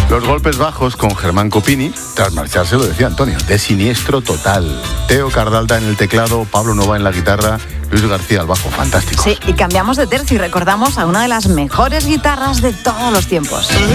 Los golpes bajos con Germán Copini, tras marcharse, lo decía Antonio, de siniestro total. Teo Cardalda en el teclado, Pablo Nova en la guitarra, Luis García al bajo, fantástico. Sí, y cambiamos de tercio y recordamos a una de las mejores guitarras de todos los tiempos.